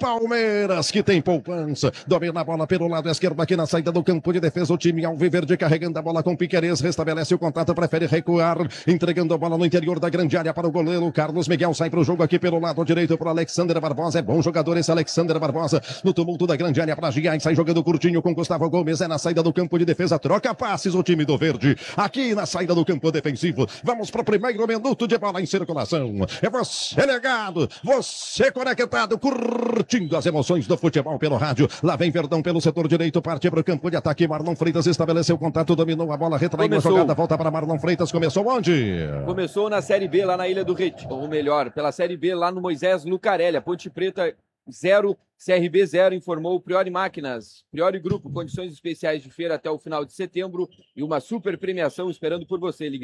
Palmeiras, que tem poupança. Domina a bola pelo lado esquerdo aqui na saída do campo de defesa. O time Alviverde carregando a bola com Piquerez. Restabelece o contato, prefere recuar. Entregando a bola no interior da grande área para o goleiro Carlos Miguel. Sai para o jogo aqui pelo lado direito para o Alexander Barbosa. É bom jogador esse Alexander Barbosa. No tumulto da grande área para Giai. Sai jogando curtinho com Gustavo Gomes. É na saída do campo de defesa. Troca passes o time do Verde. Aqui na saída do campo defensivo. Vamos para o primeiro minuto de bola em circulação. É você ligado. Você conectado. Curtindo as emoções do futebol pelo rádio. Lá vem Verdão pelo setor direito. Parte para o campo de ataque. Marlon Freitas estabeleceu o contato. Dominou a bola. Retraiu a jogada. Volta para Marlon Freitas. Começou onde? Começou na Série B lá na Ilha do Retiro. Ou melhor, pela Série B lá no Moisés Lucarelli. A Ponte Preta 0, CRB 0, informou o Priori Máquinas. Priori Grupo, condições especiais de feira até o final de setembro e uma super premiação esperando por você. Ligue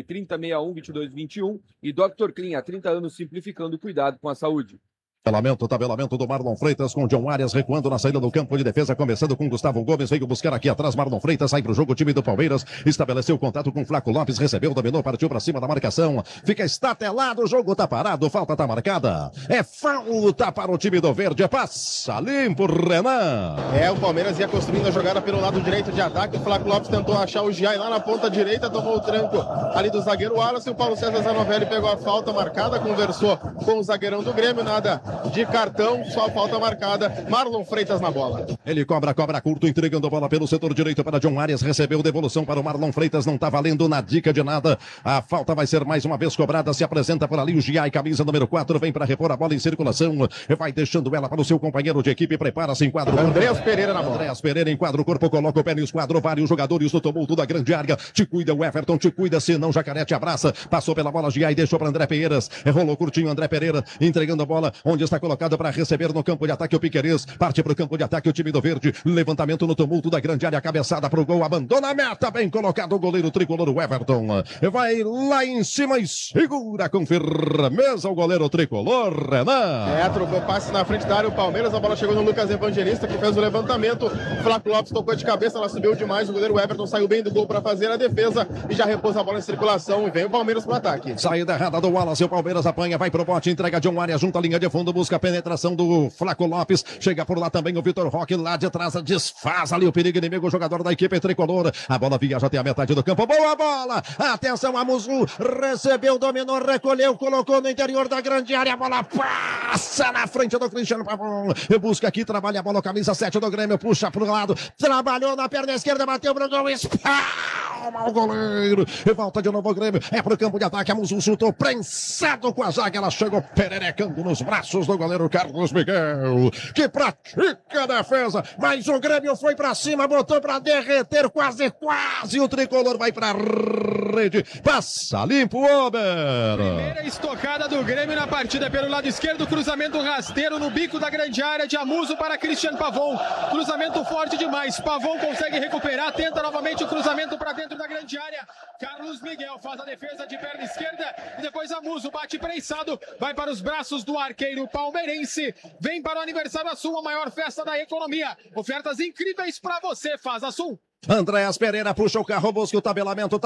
3061-2221 e Dr. Clean, há 30 anos simplificando o cuidado com a saúde. Tabelamento do Marlon Freitas com John Arias recuando na saída do campo de defesa, começando com Gustavo Gomes, veio buscar aqui atrás Marlon Freitas, sai pro jogo o time do Palmeiras, estabeleceu o contato com Flaco Lopes, recebeu, dominou, partiu pra cima da marcação, fica estatelado, o jogo tá parado, falta tá marcada, é falta para o time do Verde, passa limpo, Renan. O Palmeiras ia construindo a jogada pelo lado direito de ataque, o Flaco Lopes tentou achar o Giai lá na ponta direita, tomou o tranco ali do zagueiro Wallace, o Paulo César Zanovelli pegou a falta marcada, conversou com o zagueirão do Grêmio, nada de cartão, só falta marcada. Marlon Freitas na bola. Ele cobra curto, entregando a bola pelo setor direito para John Arias, recebeu devolução para o Marlon Freitas, não tá valendo na dica de nada. A falta vai ser mais uma vez cobrada, se apresenta por ali o Giai, camisa número 4, vem para repor a bola em circulação, vai deixando ela para o seu companheiro de equipe, prepara-se em quadro. Andréas Pereira na bola. Andréas Pereira em quadro, corpo, coloca o pé no esquadro, vários jogadores do tumulto da grande área, te cuida o Everton, te cuida, senão Jacaré te abraça, passou pela bola Giai, deixou para André Pereiras, rolou curtinho André Pereira, entregando a bola, onde está colocado para receber no campo de ataque o Piquerez, parte para o campo de ataque o time do Verde, levantamento no tumulto da grande área, cabeçada para o gol, abandona a meta, bem colocado o goleiro tricolor, o Everton, vai lá em cima e segura com firmeza o goleiro tricolor, Renan. Trocou passe na frente da área, o Palmeiras, a bola chegou no Lucas Evangelista, que fez o levantamento, o Flaco Lopes tocou de cabeça, ela subiu demais, o goleiro Everton saiu bem do gol para fazer a defesa e já repousa a bola em circulação e vem o Palmeiras pro ataque. Saída errada do Wallace, o Palmeiras apanha, vai pro bote, entrega John Arias junto à linha de fundo, busca a penetração do Flaco Lopes, chega por lá também o Vitor Roque, lá de trás, desfaz ali o perigo inimigo, o jogador da equipe tricolor, a bola viaja até a metade do campo, boa bola, atenção a Muzu, recebeu, dominou, recolheu, colocou no interior da grande área, a bola passa na frente do Cristiano Pavão, busca aqui, trabalha a bola, camisa 7 do Grêmio, puxa pro lado, trabalhou na perna esquerda, bateu pro gol, espalma o goleiro, e volta de novo o Grêmio, é pro campo de ataque, a Muzu chutou, prensado com a zaga, ela chegou pererecando nos braços do goleiro Carlos Miguel, que pratica a defesa, mas o Grêmio foi pra cima, botou pra derreter, quase o tricolor vai pra rede, passa limpo, Ober. Primeira estocada do Grêmio na partida pelo lado esquerdo, cruzamento rasteiro no bico da grande área de Amuso para Cristiano Pavon, cruzamento forte demais, Pavon consegue recuperar, tenta novamente o cruzamento para dentro da grande área, Carlos Miguel faz a defesa de perna esquerda e depois Amuso bate prensado, vai para os braços do arqueiro palmeirense, vem para o aniversário Sul, a maior festa da economia, ofertas incríveis para você, faz a Sul. Andréas Pereira puxa o carro, busca o tabelamento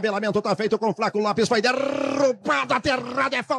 tá feito com Flaco Lopes, vai derrubado, aterrado, é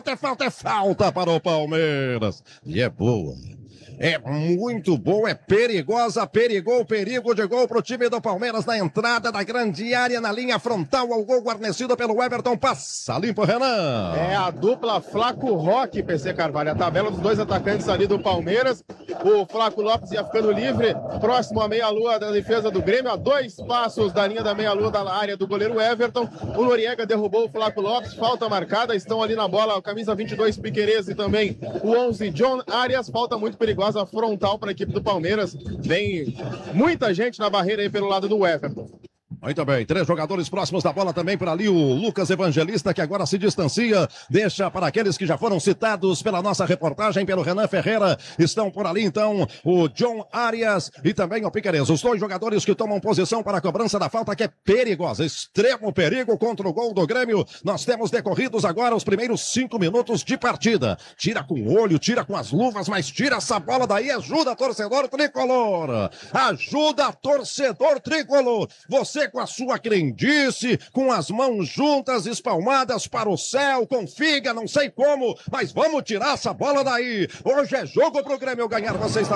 falta para o Palmeiras, e é boa. É muito boa, é perigosa, perigou, perigo de gol pro time do Palmeiras na entrada da grande área, na linha frontal ao gol guarnecido pelo Everton, passa limpo, Renan. A dupla Flaco Roque, PC Carvalho, a tabela dos dois atacantes ali do Palmeiras, o Flaco Lopes ia ficando livre, próximo à meia-lua da defesa do Grêmio, a 2 passos da linha da meia-lua da área do goleiro Everton, o Noriega derrubou o Flaco Lopes, falta marcada, estão ali na bola, a camisa 22 Piquerez e também o 11 John Arias, falta muito perigosa, frontal para a equipe do Palmeiras, vem muita gente na barreira aí pelo lado do Everton. Muito bem, 3 jogadores próximos da bola também por ali, o Lucas Evangelista, que agora se distancia, deixa para aqueles que já foram citados pela nossa reportagem, pelo Renan Ferreira, estão por ali então o John Arias e também o Piquerez, os 2 jogadores que tomam posição para a cobrança da falta, que é perigosa, extremo perigo contra o gol do Grêmio. Nós temos decorridos agora os primeiros 5 minutos de partida, tira com o olho, tira com as luvas, mas tira essa bola daí, ajuda torcedor tricolor, você com a sua crendice, com as mãos juntas, espalmadas para o céu, com figa, não sei como, mas vamos tirar essa bola daí. Hoje é jogo pro Grêmio ganhar, você está